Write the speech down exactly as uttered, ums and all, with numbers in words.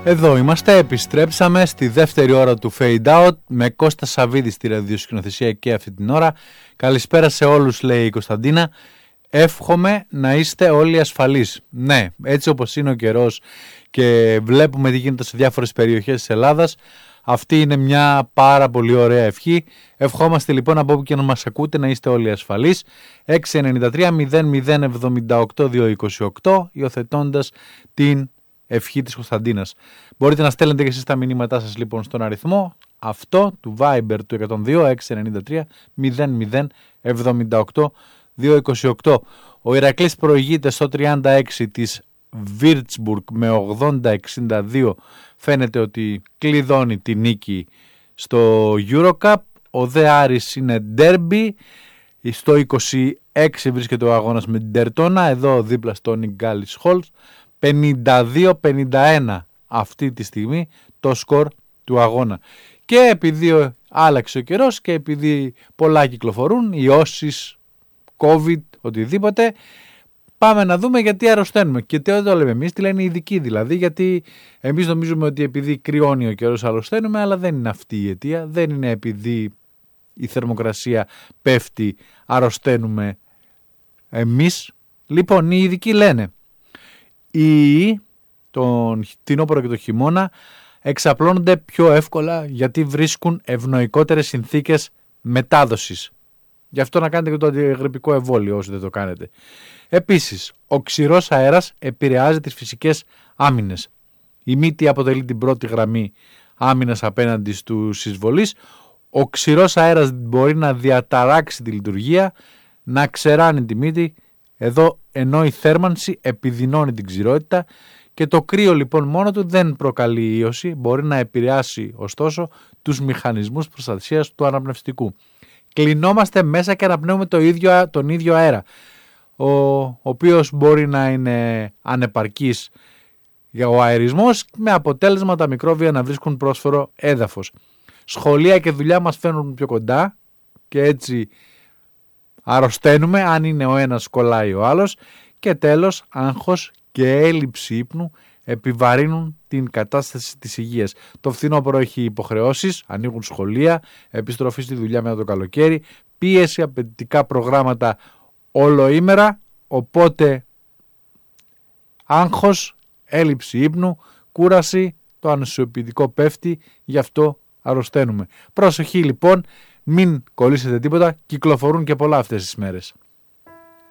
Εδώ είμαστε, επιστρέψαμε στη δεύτερη ώρα του Fade Out με Κώστα Σαββίδη στη ραδιοσκηνοθεσία και αυτή την ώρα. Καλησπέρα σε όλους, λέει η Κωνσταντίνα. Εύχομαι να είστε όλοι ασφαλείς. Ναι, έτσι όπως είναι ο καιρός και βλέπουμε τι γίνεται σε διάφορες περιοχές της Ελλάδας, αυτή είναι μια πάρα πολύ ωραία ευχή. Ευχόμαστε λοιπόν από όπου και να μας ακούτε να είστε όλοι ασφαλείς. έξι εννιά τρία μηδέν μηδέν επτά οκτώ δύο είκοσι οκτώ, υιοθετώντας την ευχή της Κωνσταντίνας. Μπορείτε να στέλνετε και εσείς τα μηνύματά σας λοιπόν στον αριθμό αυτό του Viber του εκατόν δύο έξι εννιά τρία μηδέν μηδέν επτά οκτώ δύο είκοσι οκτώ. Ο Ηρακλής προηγείται στο τριάντα έξι της Würzburg με ογδόντα εξήντα δύο. Φαίνεται ότι κλειδώνει τη νίκη στο EuroCup. Ο Δε Άρης είναι derby. Στο είκοσι έξι βρίσκεται ο αγώνας με την Τερτόνα, εδώ δίπλα στο Νιγκάλης Χολτς. πενήντα δύο πενήντα ένα αυτή τη στιγμή το σκορ του αγώνα. Και επειδή άλλαξε ο καιρός και επειδή πολλά κυκλοφορούν, ιώσεις, COVID, οτιδήποτε, πάμε να δούμε γιατί αρρωσταίνουμε. Και τι το λέμε εμείς, τι λένε οι ειδικοί δηλαδή, γιατί εμείς νομίζουμε ότι επειδή κρυώνει ο καιρός αρρωσταίνουμε, αλλά δεν είναι αυτή η αιτία, δεν είναι επειδή η θερμοκρασία πέφτει αρρωσταίνουμε εμείς. Λοιπόν, οι ειδικοί λένε οι τον φθινόπωρο και το χειμώνα εξαπλώνονται πιο εύκολα γιατί βρίσκουν ευνοϊκότερες συνθήκες μετάδοσης. Γι' αυτό να κάνετε και το αντιγρυπικό εμβόλιο όσοι δεν το κάνετε. Επίσης, ο ξηρός αέρας επηρεάζει τις φυσικές άμυνες. Η μύτη αποτελεί την πρώτη γραμμή άμυνας απέναντι στους εισβολείς. Ο ξηρός αέρας μπορεί να διαταράξει τη λειτουργία, να ξεράνει τη μύτη, εδώ ενώ η θέρμανση επιδεινώνει την ξηρότητα και το κρύο λοιπόν μόνο του δεν προκαλεί ίωση, μπορεί να επηρεάσει ωστόσο τους μηχανισμούς προστασίας του αναπνευστικού. Κλεινόμαστε μέσα και αναπνέουμε το ίδιο, τον ίδιο αέρα, ο, ο οποίος μπορεί να είναι ανεπαρκής για ο αερισμός, με αποτέλεσμα τα μικρόβια να βρίσκουν πρόσφορο έδαφος. Σχολεία και δουλειά μας φαίνουν πιο κοντά και έτσι αρρωσταίνουμε αν είναι ο ένας κολλάει ο άλλος. Και τέλος, άγχος και έλλειψη ύπνου επιβαρύνουν την κατάσταση της υγείας. Το φθινόπωρο έχει υποχρεώσεις, ανοίγουν σχολεία, επιστροφή στη δουλειά μετά το καλοκαίρι, πίεση, απαιτητικά προγράμματα όλοήμερα, οπότε άγχος, έλλειψη ύπνου, κούραση, το ανοσοποιητικό πέφτει, γι' αυτό αρρωσταίνουμε. Προσοχή λοιπόν, μην κολλήσετε τίποτα, κυκλοφορούν και πολλά αυτές τις μέρες.